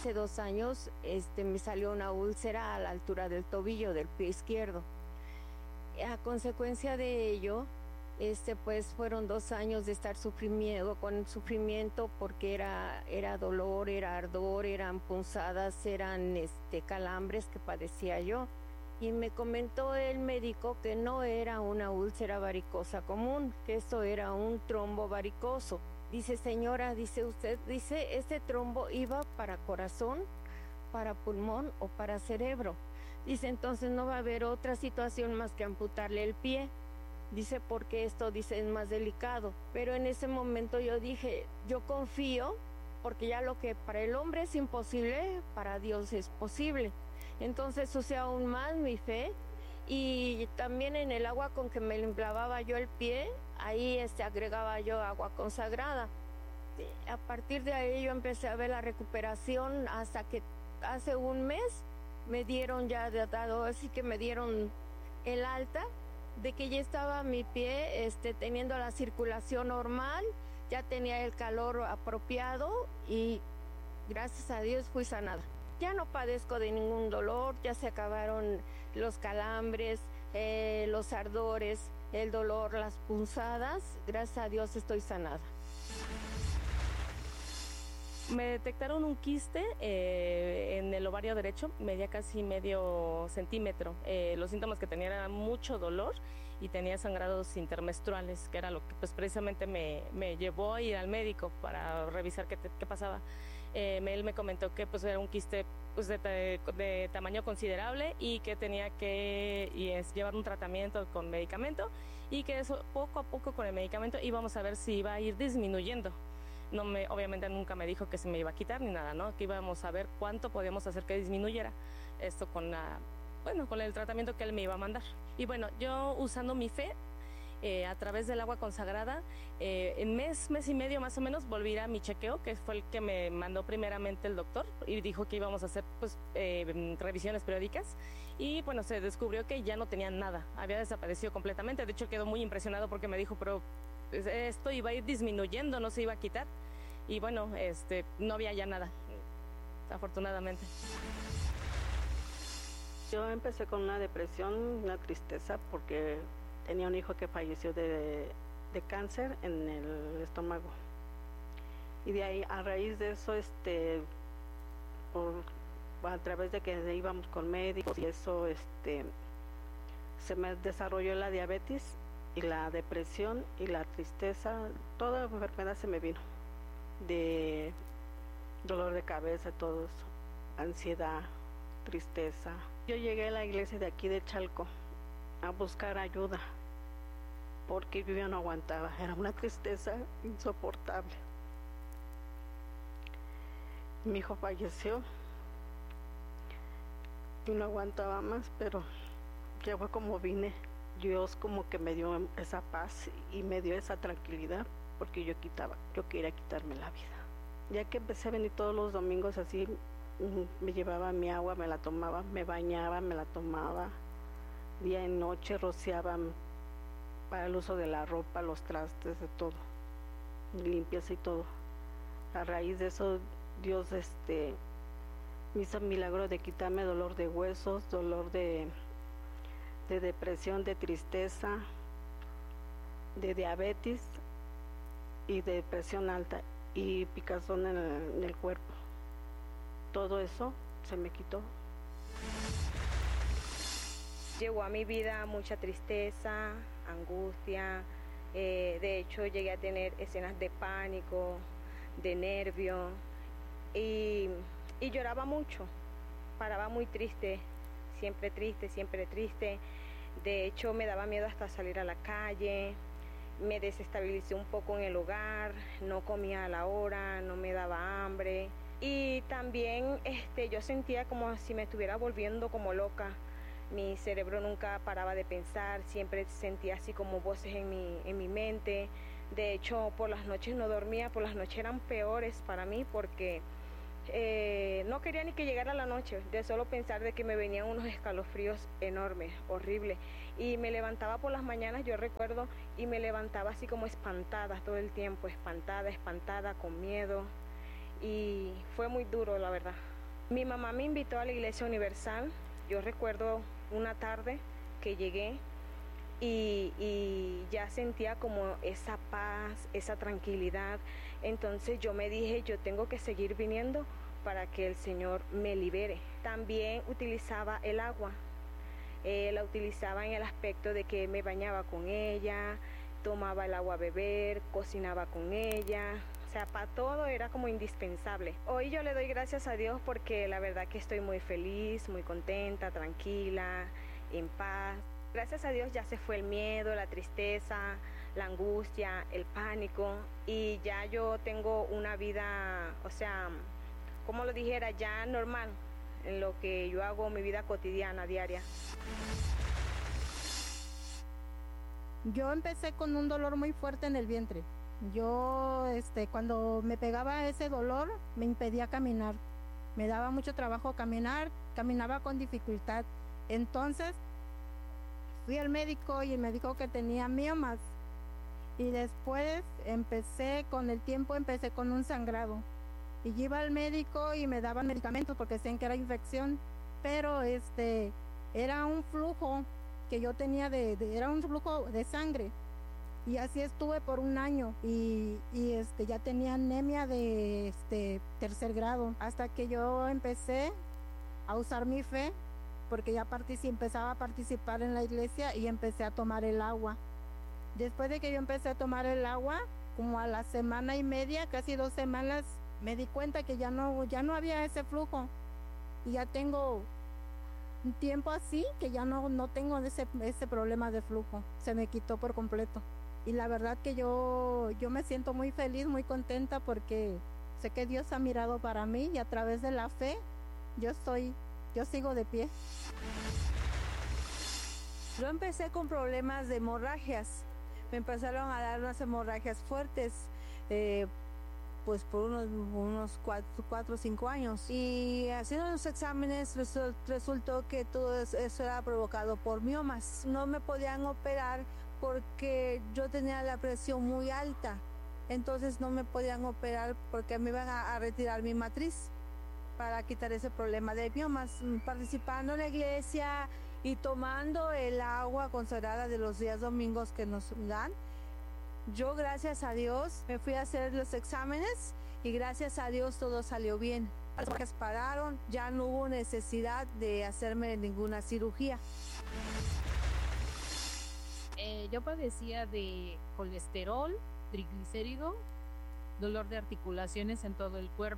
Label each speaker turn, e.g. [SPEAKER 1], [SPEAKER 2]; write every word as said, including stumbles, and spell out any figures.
[SPEAKER 1] hace dos años este, me salió una úlcera a la altura del tobillo del pie izquierdo. A consecuencia de ello, este, pues fueron dos años de estar sufrimiento, con sufrimiento porque era, era dolor, era ardor, eran punzadas, eran este, calambres que padecía yo. Y me comentó el médico que no era una úlcera varicosa común, que esto era un trombo varicoso. Dice, señora, dice usted, dice, este trombo iba para corazón, para pulmón o para cerebro. Dice, entonces no va a haber otra situación más que amputarle el pie. Dice, porque esto, dice, es más delicado. Pero en ese momento yo dije, yo confío, porque ya lo que para el hombre es imposible, para Dios es posible. Entonces usé aún más mi fe, y también en el agua con que me lavaba yo el pie, ahí este, agregaba yo agua consagrada. A partir de ahí yo empecé a ver la recuperación hasta que hace un mes me dieron ya, dado así que me dieron el alta, de que ya estaba mi pie este, teniendo la circulación normal, ya tenía el calor apropiado y gracias a Dios fui sanada. Ya no padezco de ningún dolor, ya se acabaron los calambres, eh, los ardores, el dolor, las punzadas. Gracias a Dios estoy sanada.
[SPEAKER 2] Me detectaron un quiste eh, en el ovario derecho, medía casi medio centímetro. Eh, los síntomas que tenía eran mucho dolor y tenía sangrados intermenstruales, que era lo que pues, precisamente me, me llevó a ir al médico para revisar qué, qué pasaba. Eh, él me comentó que pues, era un quiste pues, de, de tamaño considerable y que tenía que y es, llevar un tratamiento con medicamento y que eso poco a poco con el medicamento íbamos a ver si iba a ir disminuyendo. No me, obviamente nunca me dijo que se me iba a quitar ni nada, ¿no? Que íbamos a ver cuánto podíamos hacer que disminuyera esto con la, bueno, con el tratamiento que él me iba a mandar. Y bueno, yo usando mi fe, Eh, a través del agua consagrada, eh, en mes, mes y medio más o menos volví a ir a mi chequeo, que fue el que me mandó primeramente el doctor y dijo que íbamos a hacer pues, eh, revisiones periódicas y bueno, se descubrió que ya no tenía nada, había desaparecido completamente. De hecho quedó muy impresionado porque me dijo, pero esto iba a ir disminuyendo, no se iba a quitar y bueno, este, no había ya nada, afortunadamente.
[SPEAKER 3] Yo empecé con una depresión, una tristeza porque tenía un hijo que falleció de, de cáncer en el estómago. Y de ahí, a raíz de eso, este, por, a través de que íbamos con médicos y eso, este, se me desarrolló la diabetes y la depresión y la tristeza, toda la enfermedad se me vino. De dolor de cabeza, todo eso, ansiedad, tristeza. Yo llegué a la iglesia de aquí de Chalco a buscar ayuda porque yo ya no aguantaba, era una tristeza insoportable. Mi hijo falleció y no aguantaba más, pero ya fue como vine. Dios como que me dio esa paz y me dio esa tranquilidad porque yo quitaba, yo quería quitarme la vida. Ya que empecé a venir todos los domingos así, me llevaba mi agua, me la tomaba, me bañaba, me la tomaba. Día y noche rociaba para el uso de la ropa, los trastes, de todo, limpieza y todo. A raíz de eso, Dios este, me hizo el milagro de quitarme dolor de huesos, dolor de, de depresión, de tristeza, de diabetes y de presión alta y picazón en el, en el cuerpo. Todo eso se me quitó.
[SPEAKER 4] Llegó a mi vida mucha tristeza, angustia, eh, de hecho llegué a tener escenas de pánico, de nervio y, y lloraba mucho, paraba muy triste, siempre triste, siempre triste. De hecho me daba miedo hasta salir a la calle, me desestabilicé un poco en el hogar, no comía a la hora, no me daba hambre y también este, yo sentía como si me estuviera volviendo como loca. Mi cerebro nunca paraba de pensar, siempre sentía así como voces en mi, en mi mente. De hecho, por las noches no dormía, por las noches eran peores para mí porque eh, no quería ni que llegara la noche, de solo pensar de que me venían unos escalofríos enormes, horribles. Y me levantaba por las mañanas, yo recuerdo, y me levantaba así como espantada todo el tiempo, espantada, espantada, con miedo. y fue muy duro, la verdad. Mi mamá me invitó a la Iglesia Universal. Yo recuerdo una tarde que llegué y, y ya sentía como esa paz, esa tranquilidad. Entonces yo me dije, yo tengo que seguir viniendo para que el Señor me libere. También utilizaba el agua. Eh, la utilizaba en el aspecto de que me bañaba con ella, tomaba el agua a beber, cocinaba con ella. O sea, para todo era como indispensable. Hoy yo le doy gracias a Dios porque la verdad que estoy muy feliz, muy contenta, tranquila, en paz. Gracias a Dios ya se fue el miedo, la tristeza, la angustia, el pánico, y ya yo tengo una vida, o sea, como lo dijera, ya normal, en lo que yo hago mi vida cotidiana, diaria.
[SPEAKER 5] Yo empecé con un dolor muy fuerte en el vientre. Yo, este, cuando me pegaba ese dolor, me impedía caminar. Me daba mucho trabajo caminar, caminaba con dificultad. Entonces, fui al médico y me dijo que tenía miomas. Y después empecé, con el tiempo empecé con un sangrado. Y iba al médico y me daban medicamentos porque decían que era infección. Pero este, era un flujo que yo tenía de, de era un flujo de sangre. Y así estuve por un año y, y este, ya tenía anemia de este, tercer grado. Hasta que yo empecé a usar mi fe, porque ya partici- empezaba a participar en la iglesia y empecé a tomar el agua. Después de que yo empecé a tomar el agua, como a la semana y media, casi dos semanas, me di cuenta que ya no, ya no había ese flujo. Y ya tengo un tiempo así que ya no, no tengo ese, ese problema de flujo. Se me quitó por completo. Y la verdad que yo, yo me siento muy feliz, muy contenta porque sé que Dios ha mirado para mí y a través de la fe yo estoy, yo sigo de pie.
[SPEAKER 6] Yo empecé con problemas de hemorragias. Me empezaron a dar unas hemorragias fuertes, eh, pues por unos, unos cuatro o cinco años. Y haciendo los exámenes resultó que todo eso era provocado por miomas. No me podían operar porque yo tenía la presión muy alta. Entonces no me podían operar porque me iban a, a retirar mi matriz para quitar ese problema de miomas. Participando en la iglesia y tomando el agua consagrada de los días domingos que nos dan, yo gracias a Dios me fui a hacer los exámenes y gracias a Dios todo salió bien. Las hemorragias pararon, ya no hubo necesidad de hacerme ninguna cirugía.
[SPEAKER 7] Eh, yo padecía de colesterol, triglicérido, dolor de articulaciones en todo el cuerpo.